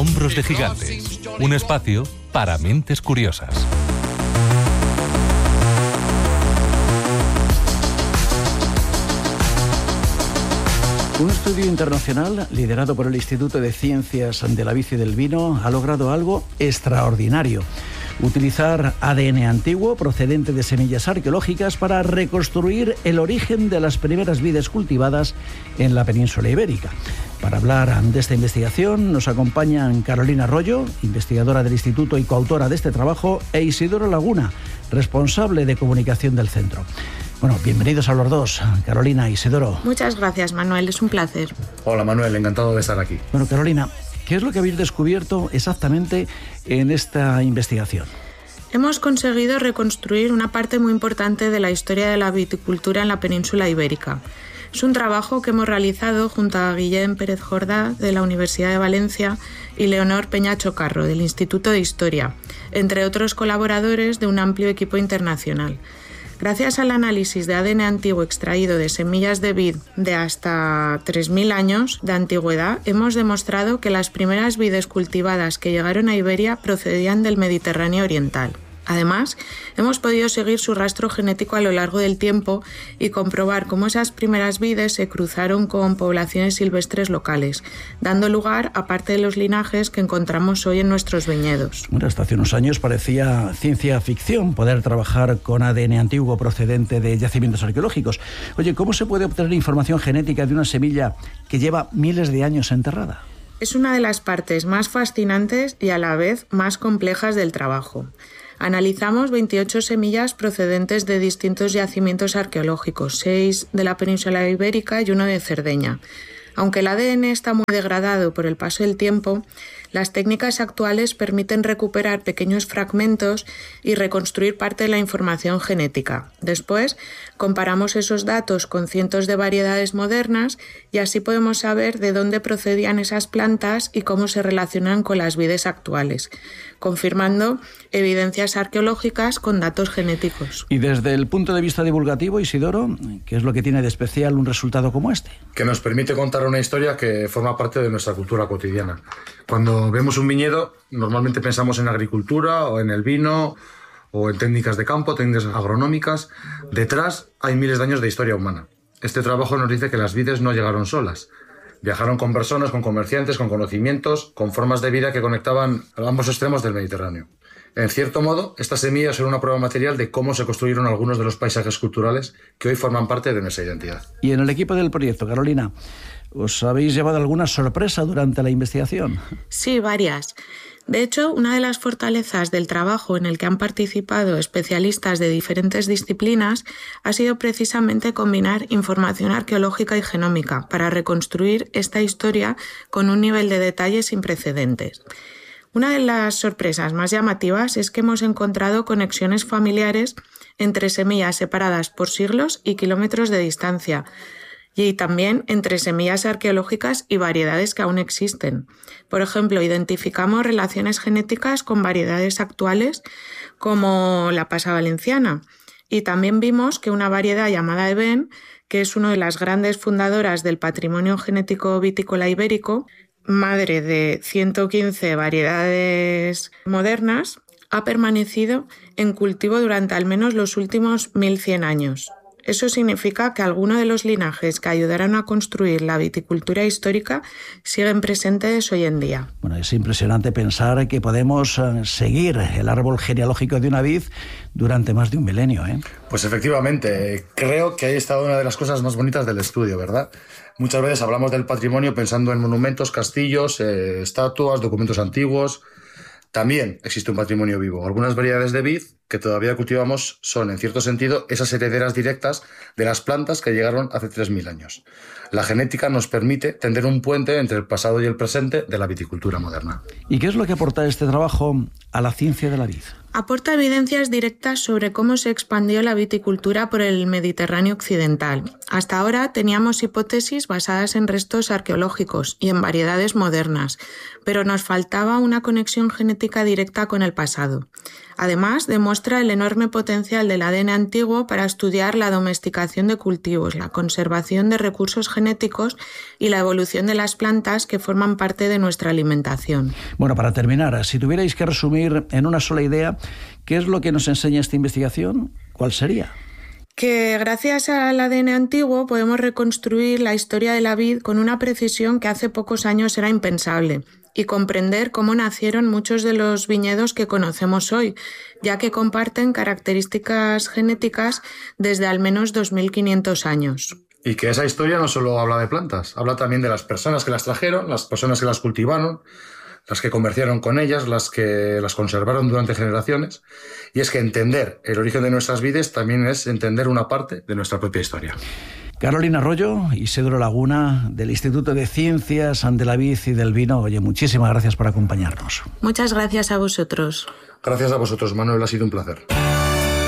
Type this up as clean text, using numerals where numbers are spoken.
Hombros de Gigantes, un espacio para mentes curiosas. Un estudio internacional liderado por el Instituto de Ciencias de la Vid y del Vino ha logrado algo extraordinario: utilizar ADN antiguo procedente de semillas arqueológicas para reconstruir el origen de las primeras vides cultivadas en la península ibérica. Para hablar de esta investigación nos acompañan Carolina Arroyo, investigadora del Instituto y coautora de este trabajo, e Isidoro Laguna, responsable de comunicación del centro. Bueno, bienvenidos a los dos, Carolina e Isidoro. Muchas gracias, Manuel, es un placer. Hola, Manuel, encantado de estar aquí. Bueno, Carolina, ¿qué es lo que habéis descubierto exactamente en esta investigación? Hemos conseguido reconstruir una parte muy importante de la historia de la viticultura en la península ibérica. Es un trabajo que hemos realizado junto a Guillem Pérez Jordá, de la Universidad de Valencia, y Leonor Peñacho Carro, del Instituto de Historia, entre otros colaboradores de un amplio equipo internacional. Gracias al análisis de ADN antiguo extraído de semillas de vid de hasta 3.000 años de antigüedad, hemos demostrado que las primeras vides cultivadas que llegaron a Iberia procedían del Mediterráneo oriental. Además, hemos podido seguir su rastro genético a lo largo del tiempo y comprobar cómo esas primeras vides se cruzaron con poblaciones silvestres locales, dando lugar a parte de los linajes que encontramos hoy en nuestros viñedos. Bueno, hasta hace unos años parecía ciencia ficción poder trabajar con ADN antiguo procedente de yacimientos arqueológicos. Oye, ¿cómo se puede obtener información genética de una semilla que lleva miles de años enterrada? Es una de las partes más fascinantes y a la vez más complejas del trabajo. Analizamos 28 semillas procedentes de distintos yacimientos arqueológicos, 6 de la península ibérica y 1 de Cerdeña. Aunque el ADN está muy degradado por el paso del tiempo, las técnicas actuales permiten recuperar pequeños fragmentos y reconstruir parte de la información genética. Después, comparamos esos datos con cientos de variedades modernas y así podemos saber de dónde procedían esas plantas y cómo se relacionan con las vides actuales, confirmando evidencias arqueológicas con datos genéticos. Y desde el punto de vista divulgativo, Isidoro, ¿qué es lo que tiene de especial un resultado como este? Que nos permite contar una historia que forma parte de nuestra cultura cotidiana. Cuando vemos un viñedo, normalmente pensamos en agricultura o en el vino o en técnicas de campo, técnicas agronómicas. Detrás hay miles de años de historia humana. Este trabajo nos dice que las vides no llegaron solas. Viajaron con personas, con comerciantes, con conocimientos, con formas de vida que conectaban a ambos extremos del Mediterráneo. En cierto modo, estas semillas son una prueba material de cómo se construyeron algunos de los paisajes culturales que hoy forman parte de nuestra identidad. Y en el equipo del proyecto, Carolina, ¿os habéis llevado alguna sorpresa durante la investigación? Sí, varias. De hecho, una de las fortalezas del trabajo en el que han participado especialistas de diferentes disciplinas ha sido precisamente combinar información arqueológica y genómica para reconstruir esta historia con un nivel de detalle sin precedentes. Una de las sorpresas más llamativas es que hemos encontrado conexiones familiares entre semillas separadas por siglos y kilómetros de distancia, y también entre semillas arqueológicas y variedades que aún existen. Por ejemplo, identificamos relaciones genéticas con variedades actuales como la pasa valenciana, y también vimos que una variedad llamada Eben, que es una de las grandes fundadoras del patrimonio genético vitícola ibérico, madre de 115 variedades modernas, ha permanecido en cultivo durante al menos los últimos 1100 años. Eso significa que algunos de los linajes que ayudaron a construir la viticultura histórica siguen presentes hoy en día. Bueno, es impresionante pensar que podemos seguir el árbol genealógico de una vid durante más de un milenio, ¿eh? Pues efectivamente, creo que ahí está una de las cosas más bonitas del estudio, ¿verdad? Muchas veces hablamos del patrimonio pensando en monumentos, castillos, estatuas, documentos antiguos. También existe un patrimonio vivo. Algunas variedades de vid que todavía cultivamos son, en cierto sentido, esas herederas directas de las plantas que llegaron hace 3.000 años. La genética nos permite tender un puente entre el pasado y el presente de la viticultura moderna. ¿Y qué es lo que aporta este trabajo a la ciencia de la vid? Aporta evidencias directas sobre cómo se expandió la viticultura por el Mediterráneo occidental. Hasta ahora teníamos hipótesis basadas en restos arqueológicos y en variedades modernas, pero nos faltaba una conexión genética directa con el pasado. Además, demuestra demuestra el enorme potencial del ADN antiguo para estudiar la domesticación de cultivos, la conservación de recursos genéticos y la evolución de las plantas que forman parte de nuestra alimentación. Bueno, para terminar, si tuvierais que resumir en una sola idea, ¿qué es lo que nos enseña esta investigación? ¿Cuál sería? Que gracias al ADN antiguo podemos reconstruir la historia de la vid con una precisión que hace pocos años era impensable y comprender cómo nacieron muchos de los viñedos que conocemos hoy, ya que comparten características genéticas desde al menos 2.500 años. Y que esa historia no solo habla de plantas, habla también de las personas que las trajeron, las personas que las cultivaron, las que comerciaron con ellas, las que las conservaron durante generaciones. Y es que entender el origen de nuestras vides también es entender una parte de nuestra propia historia. Carolina Arroyo, Isidro Laguna, del Instituto de Ciencias de la Vid y del Vino. Oye, muchísimas gracias por acompañarnos. Muchas gracias a vosotros. Gracias a vosotros, Manuel, ha sido un placer.